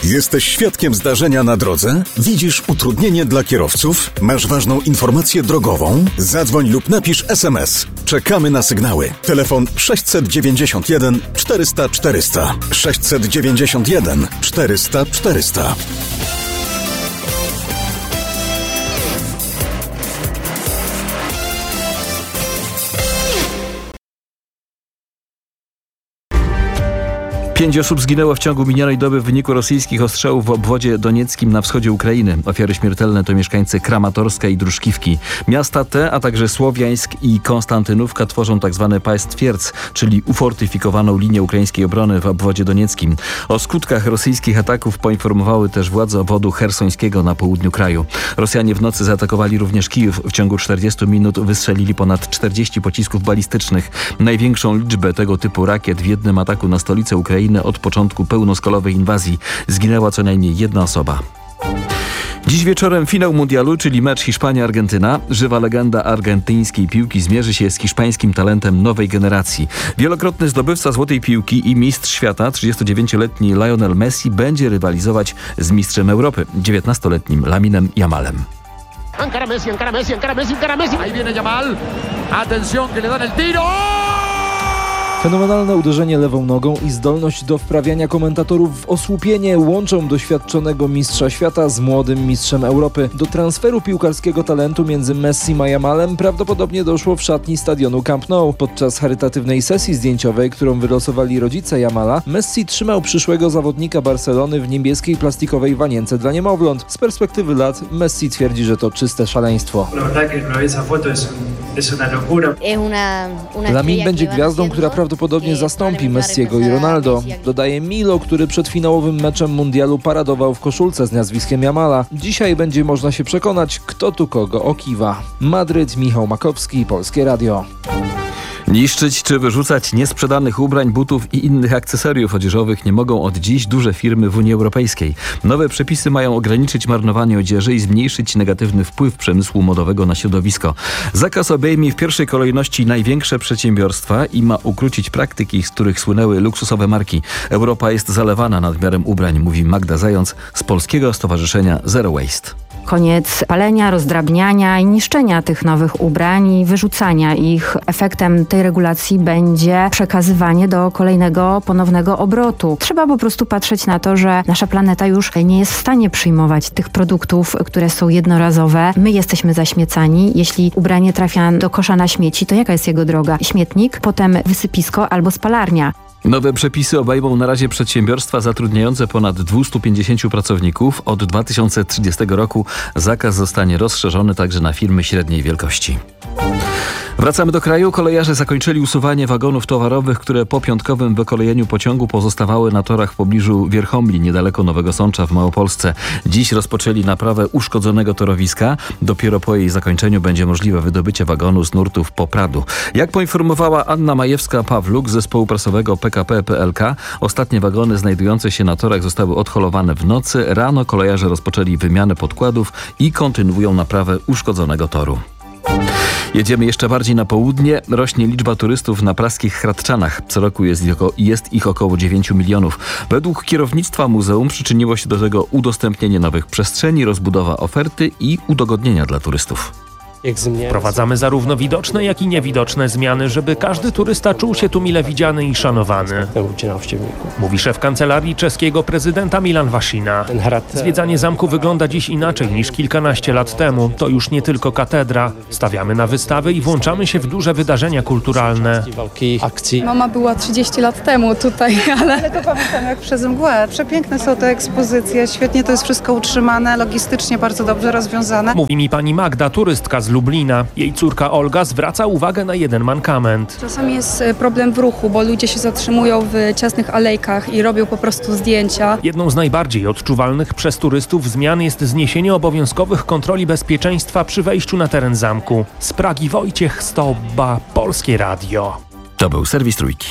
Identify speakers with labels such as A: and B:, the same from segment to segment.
A: Jesteś świadkiem zdarzenia na drodze? Widzisz utrudnienie dla kierowców? Masz ważną informację drogową? Zadzwoń lub napisz SMS. Czekamy na sygnały. Telefon 691 400 400. 691 400 400.
B: Pięć osób zginęło w ciągu minionej doby w wyniku rosyjskich ostrzałów w obwodzie donieckim na wschodzie Ukrainy. Ofiary śmiertelne to mieszkańcy Kramatorska i Druszkiwki. Miasta te, a także Słowiańsk i Konstantynówka tworzą tzw. Pas Twierdz, czyli ufortyfikowaną linię ukraińskiej obrony w obwodzie donieckim. O skutkach rosyjskich ataków poinformowały też władze obwodu chersońskiego na południu kraju. Rosjanie w nocy zaatakowali również Kijów. W ciągu 40 minut wystrzelili ponad 40 pocisków balistycznych. Największą liczbę tego typu rakiet w jednym ataku na stolicę Ukrainy od początku pełnoskalowej inwazji. Zginęła co najmniej jedna osoba. Dziś wieczorem finał mundialu, czyli mecz Hiszpania-Argentyna. Żywa legenda argentyńskiej piłki zmierzy się z hiszpańskim talentem nowej generacji. Wielokrotny zdobywca złotej piłki i mistrz świata, 39-letni Lionel Messi, będzie rywalizować z mistrzem Europy, 19-letnim Laminem Yamalem.
C: Encara Messi, encara Messi, encara Messi, encara Messi. Ahí viene Yamal. Atención, que le dan el tiro.
D: Fenomenalne uderzenie lewą nogą i zdolność do wprawiania komentatorów w osłupienie łączą doświadczonego mistrza świata z młodym mistrzem Europy. Do transferu piłkarskiego talentu między Messim a Yamalem prawdopodobnie doszło w szatni stadionu Camp Nou. Podczas charytatywnej sesji zdjęciowej, którą wylosowali rodzice Yamala, Messi trzymał przyszłego zawodnika Barcelony w niebieskiej plastikowej wanience dla niemowląt. Z perspektywy lat Messi twierdzi, że to czyste szaleństwo. Lamin będzie gwiazdą, która prawdopodobnie zastąpi Messiego i Ronaldo. Dodaje Milo, który przed finałowym meczem mundialu paradował w koszulce z nazwiskiem Yamala. Dzisiaj będzie można się przekonać, kto tu kogo okiwa. Madryt, Michał Makowski, Polskie Radio.
B: Niszczyć czy wyrzucać niesprzedanych ubrań, butów i innych akcesoriów odzieżowych nie mogą od dziś duże firmy w Unii Europejskiej. Nowe przepisy mają ograniczyć marnowanie odzieży i zmniejszyć negatywny wpływ przemysłu modowego na środowisko. Zakaz obejmie w pierwszej kolejności największe przedsiębiorstwa i ma ukrócić praktyki, z których słynęły luksusowe marki. Europa jest zalewana nadmiarem ubrań, mówi Magda Zając z Polskiego Stowarzyszenia Zero Waste.
E: Koniec palenia, rozdrabniania i niszczenia tych nowych ubrań i wyrzucania ich. Efektem tej regulacji będzie przekazywanie do kolejnego ponownego obrotu. Trzeba po prostu patrzeć na to, że nasza planeta już nie jest w stanie przyjmować tych produktów, które są jednorazowe. My jesteśmy zaśmiecani. Jeśli ubranie trafia do kosza na śmieci, to jaka jest jego droga? Śmietnik, potem wysypisko albo spalarnia.
B: Nowe przepisy obejmą na razie przedsiębiorstwa zatrudniające ponad 250 pracowników. Od 2030 roku zakaz zostanie rozszerzony także na firmy średniej wielkości. Wracamy do kraju. Kolejarze zakończyli usuwanie wagonów towarowych, które po piątkowym wykolejeniu pociągu pozostawały na torach w pobliżu Wierchomli, niedaleko Nowego Sącza w Małopolsce. Dziś rozpoczęli naprawę uszkodzonego torowiska. Dopiero po jej zakończeniu będzie możliwe wydobycie wagonu z nurtów Popradu. Jak poinformowała Anna Majewska-Pawluk z zespołu prasowego PKP PLK, ostatnie wagony znajdujące się na torach zostały odholowane w nocy. Rano kolejarze rozpoczęli wymianę podkładów i kontynuują naprawę uszkodzonego toru. Jedziemy jeszcze bardziej na południe. Rośnie liczba turystów na praskich Hradczanach. Co roku jest ich około 9 milionów. Według kierownictwa muzeum przyczyniło się do tego udostępnienie nowych przestrzeni, rozbudowa oferty i udogodnienia dla turystów.
F: Wprowadzamy zarówno widoczne, jak i niewidoczne zmiany, żeby każdy turysta czuł się tu mile widziany i szanowany. Mówi szef kancelarii czeskiego prezydenta Milan Wasina. Zwiedzanie zamku wygląda dziś inaczej niż kilkanaście lat temu. To już nie tylko katedra. Stawiamy na wystawy i włączamy się w duże wydarzenia kulturalne.
G: Mama była 30 lat temu tutaj, ale to pamiętam jak przez mgłę. Przepiękne są te ekspozycje, świetnie to jest wszystko utrzymane, logistycznie bardzo dobrze rozwiązane.
F: Mówi mi pani Magda, turystka z Lublina. Jej córka Olga zwraca uwagę na jeden mankament.
G: Czasami jest problem w ruchu, bo ludzie się zatrzymują w ciasnych alejkach i robią po prostu zdjęcia.
F: Jedną z najbardziej odczuwalnych przez turystów zmian jest zniesienie obowiązkowych kontroli bezpieczeństwa przy wejściu na teren zamku. Z Pragi Wojciech Stobba, Polskie Radio.
B: To był serwis Trójki.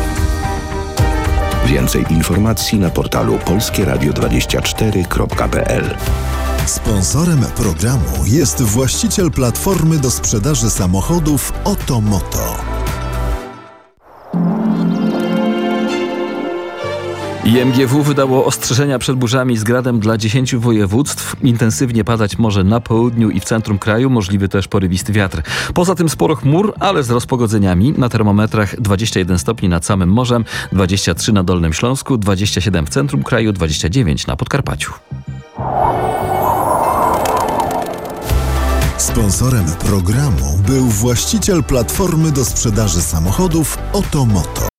H: Więcej informacji na portalu polskieradio24.pl.
I: Sponsorem programu jest właściciel platformy do sprzedaży samochodów Otomoto.
B: IMGW wydało ostrzeżenia przed burzami z gradem dla 10 województw. Intensywnie padać może na południu i w centrum kraju, możliwy też porywisty wiatr. Poza tym sporo chmur, ale z rozpogodzeniami. Na termometrach 21 stopni nad samym morzem, 23 na Dolnym Śląsku, 27 w centrum kraju, 29 na Podkarpaciu.
I: Sponsorem programu był właściciel platformy do sprzedaży samochodów Otomoto.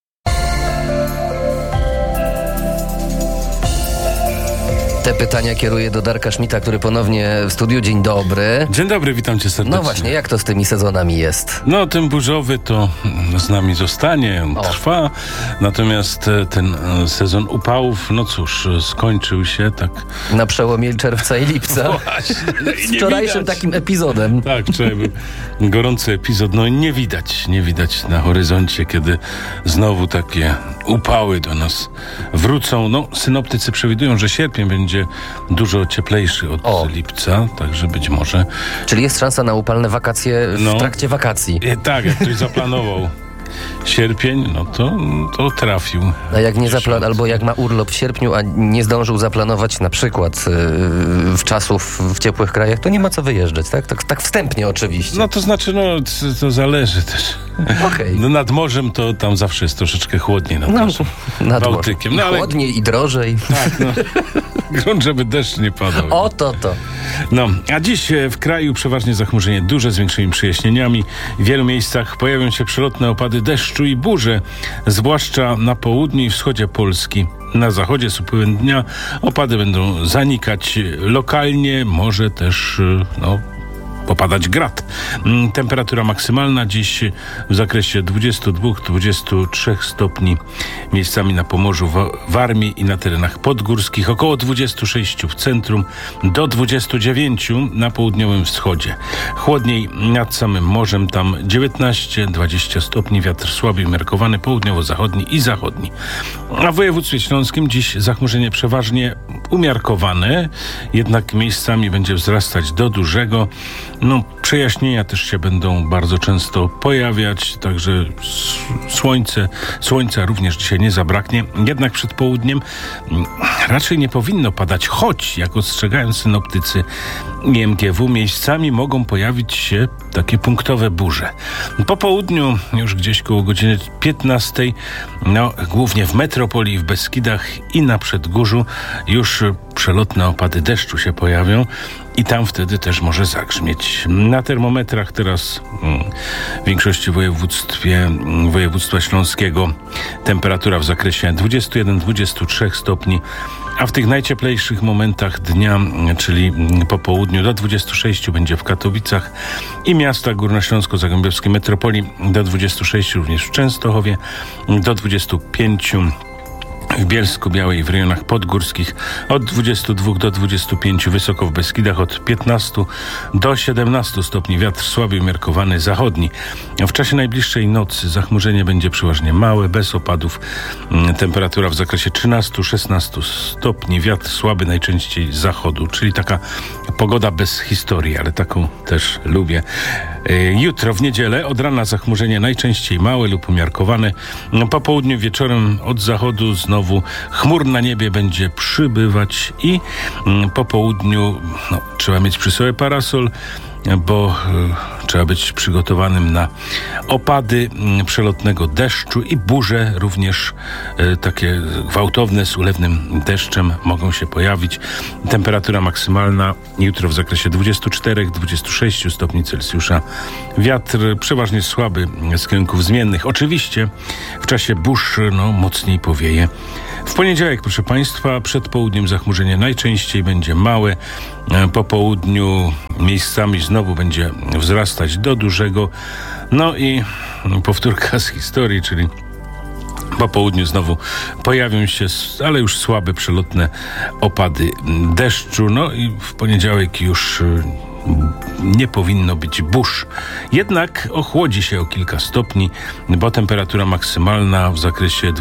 J: Te pytania kieruję do Darka Schmidta, który ponownie w studiu. Dzień dobry.
K: Dzień dobry, witam cię serdecznie.
J: No właśnie, jak to z tymi sezonami jest?
K: No, ten burzowy to z nami zostanie, on trwa. Natomiast ten sezon upałów, no cóż, skończył się tak...
J: Na przełomie czerwca i lipca.
K: Właśnie. No
J: z wczorajszym takim epizodem.
K: Tak, wczoraj był gorący epizod. No i nie widać na horyzoncie, kiedy znowu takie upały do nas wrócą. No, synoptycy przewidują, że sierpień będzie dużo cieplejszy od lipca, także być może...
J: Czyli jest szansa na upalne wakacje w trakcie wakacji.
K: Tak, jak ktoś zaplanował sierpień, no to trafił.
J: A jak nie albo jak ma urlop w sierpniu, a nie zdążył zaplanować na przykład czasów w ciepłych krajach, to nie ma co wyjeżdżać, tak? Tak wstępnie oczywiście.
K: No to znaczy, to zależy też.
J: Okay.
K: No nad morzem to tam zawsze jest troszeczkę chłodniej nad Bałtykiem.
J: No, chłodniej i drożej.
K: Tak, grunt, żeby deszcz nie padał.
J: To.
K: No, a dziś w kraju przeważnie zachmurzenie duże, z większymi przejaśnieniami. W wielu miejscach pojawią się przelotne opady deszczu i burze, zwłaszcza na południu i wschodzie Polski. Na zachodzie z upływem dnia opady będą zanikać lokalnie, może też popadać grad. Temperatura maksymalna dziś w zakresie 22-23 stopni. Miejscami na Pomorzu, Warmii i na terenach podgórskich. Około 26 w centrum, do 29 na południowym wschodzie. Chłodniej nad samym morzem, tam 19-20 stopni. Wiatr słaby umiarkowany, południowo-zachodni i zachodni. A w województwie śląskim dziś zachmurzenie przeważnie umiarkowane, jednak miejscami będzie wzrastać do dużego. Przejaśnienia też się będą bardzo często pojawiać, także słońca również dzisiaj nie zabraknie. Jednak przed południem raczej nie powinno padać, choć, jak ostrzegają synoptycy IMGW, miejscami mogą pojawić się takie punktowe burze. Po południu, już gdzieś koło godziny 15, głównie w metropolii, w Beskidach i na Przedgórzu już przelotne opady deszczu się pojawią i tam wtedy też może zagrzmieć. Na termometrach teraz w większości województwa śląskiego temperatura w zakresie 21-23 stopni, a w tych najcieplejszych momentach dnia, czyli po południu, do 26 będzie w Katowicach i miastach górnośląsko-zagłębiowskiej metropolii, do 26 również w Częstochowie, do 25 w Bielsku-Białej, w rejonach podgórskich, od 22 do 25, wysoko w Beskidach od 15 do 17 stopni, wiatr słaby umiarkowany zachodni. W czasie najbliższej nocy zachmurzenie będzie przeważnie małe, bez opadów. Temperatura w zakresie 13-16 stopni, wiatr słaby najczęściej z zachodu, czyli taka pogoda bez historii, ale taką też lubię. Jutro w niedzielę od rana zachmurzenie najczęściej małe lub umiarkowane. Po południu, wieczorem od zachodu znowu chmur na niebie będzie przybywać i po południu trzeba mieć przy sobie parasol, bo trzeba być przygotowanym na opady przelotnego deszczu i burze również takie gwałtowne z ulewnym deszczem mogą się pojawić. Temperatura maksymalna jutro w zakresie 24-26 stopni Celsjusza. Wiatr przeważnie słaby z kierunków zmiennych. Oczywiście w czasie burz mocniej powieje. W poniedziałek, proszę Państwa, przed południem zachmurzenie najczęściej będzie małe. Po południu miejscami znowu będzie wzrastać do dużego. No i powtórka z historii, czyli po południu znowu pojawią się, ale już słabe przelotne opady deszczu. No i w poniedziałek już nie powinno być burz. Jednak ochłodzi się o kilka stopni, bo temperatura maksymalna w zakresie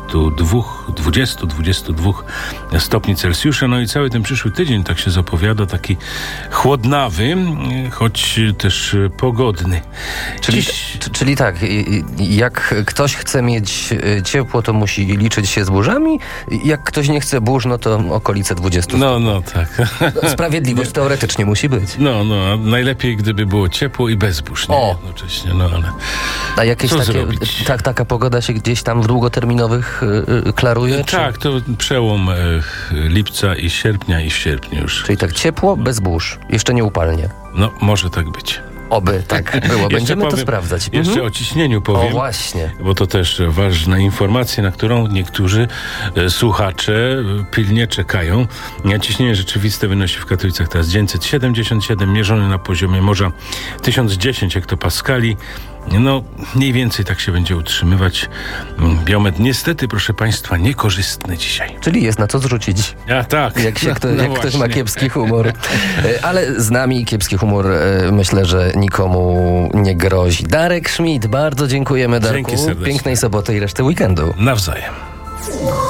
K: 20-22 stopni Celsjusza. No i cały ten przyszły tydzień tak się zapowiada, taki chłodnawy, choć też pogodny.
J: Czyli tak, jak ktoś chce mieć ciepło, to musi liczyć się z burzami. Jak ktoś nie chce burz, no to okolice 20 stopni.
K: No tak.
J: Sprawiedliwość teoretycznie musi być.
K: No, najlepiej gdyby było ciepło i bez burz, jednocześnie, ale
J: a jakieś
K: takie,
J: taka pogoda się gdzieś tam w długoterminowych klaruje?
K: Tak, to przełom lipca i sierpnia i w sierpniu już.
J: Czyli tak ciepło, bez burz, jeszcze nie upalnie.
K: No, może tak być.
J: Oby tak było. Będziemy to sprawdzać.
K: Jeszcze o ciśnieniu powiem.
J: O właśnie.
K: Bo to też ważna informacja, na którą niektórzy słuchacze pilnie czekają. Ciśnienie rzeczywiste wynosi w Katowicach teraz 977, mierzone na poziomie morza 1010 hektopaskali. No, mniej więcej tak się będzie utrzymywać. Biometr niestety, proszę Państwa, niekorzystny dzisiaj.
J: Czyli jest na co zrzucić.
K: Tak.
J: Jak ktoś ma kiepski humor. Ale z nami kiepski humor, myślę, że nikomu nie grozi. Darek Schmidt, bardzo dziękujemy, Darku.
K: Dzięki serdecznie.
J: Pięknej soboty i reszty weekendu.
K: Nawzajem.